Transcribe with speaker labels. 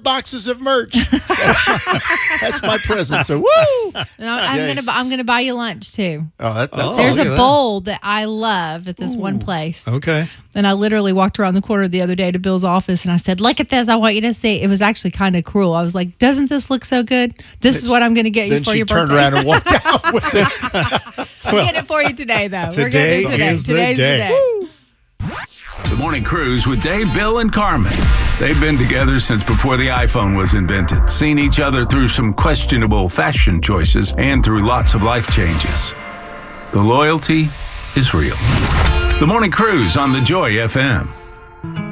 Speaker 1: boxes of merch. That's my present. So, woo!
Speaker 2: And I'm gonna buy you lunch too.
Speaker 1: Oh, that's
Speaker 2: There's
Speaker 1: awesome.
Speaker 2: a bowl that I love at this one place.
Speaker 3: Okay.
Speaker 2: And I literally walked around the corner the other day to Bill's office and I said, look at this. I want you to see. It was actually kind of cruel. I was like, doesn't this look so good? This is what I'm going to get you for your birthday.
Speaker 1: Then she turned around and walked out with it.
Speaker 2: I'm getting it for you today, though. We're
Speaker 3: Today
Speaker 2: getting it today.
Speaker 3: is the
Speaker 2: Today's
Speaker 3: day.
Speaker 2: the day.
Speaker 4: The Morning Cruise with Dave, Bill, and Carmen. They've been together since before the iPhone was invented, seen each other through some questionable fashion choices and through lots of life changes. The loyalty is real. The Morning Cruise on the Joy FM.